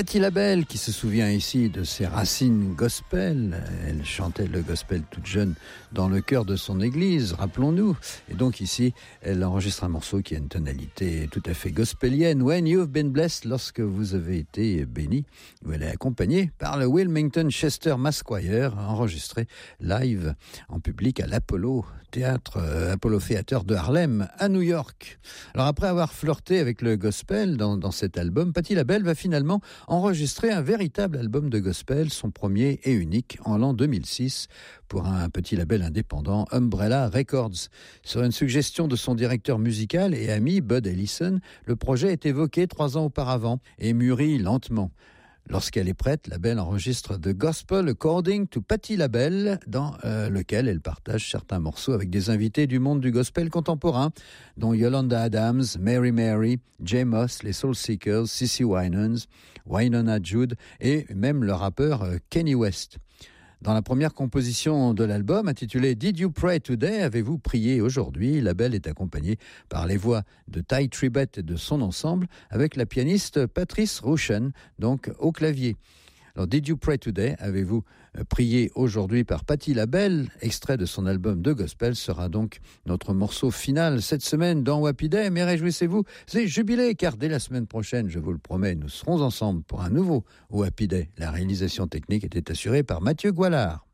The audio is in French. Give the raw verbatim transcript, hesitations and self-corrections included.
Patti LaBelle, qui se souvient ici de ses racines gospel. Elle chantait le gospel toute jeune dans le chœur de son église, rappelons-nous. Et donc ici, elle enregistre un morceau qui a une tonalité tout à fait gospelienne. When You've Been Blessed, lorsque vous avez été béni. Où elle est accompagnée par le Wilmington Chester Mass Choir, enregistré live en public à l'Apollo Théâtre, euh, Apollo Theater de Harlem, à New York. Alors après avoir flirté avec le gospel dans, dans cet album, Patti LaBelle va finalement enregistrer un véritable album de gospel, son premier et unique, en l'an deux mille six, pour un petit label indépendant, Umbrella Records. Sur une suggestion de son directeur musical et ami, Bud Ellison, le projet est évoqué trois ans auparavant et mûrit lentement. Lorsqu'elle est prête, LaBelle enregistre The Gospel According to Patti LaBelle, dans euh, lequel elle partage certains morceaux avec des invités du monde du gospel contemporain, dont Yolanda Adams, Mary Mary, Jay Moss, les Soul Seekers, Cissy Winans, Wynonna Judd et même le rappeur euh, Kanye West. Dans la première composition de l'album, intitulée Did You Pray Today? Avez-vous prié aujourd'hui? LaBelle est accompagnée par les voix de Ty Tribbett et de son ensemble, avec la pianiste Patrice Rushen, donc au clavier. Alors, Did You Pray Today? Avez-vous prié aujourd'hui par Patti LaBelle? Extrait de son album de gospel sera donc notre morceau final cette semaine dans Happy Day. Mais réjouissez-vous, c'est jubilé, car dès la semaine prochaine, je vous le promets, nous serons ensemble pour un nouveau Happy Day. La réalisation technique était assurée par Mathieu Goualard.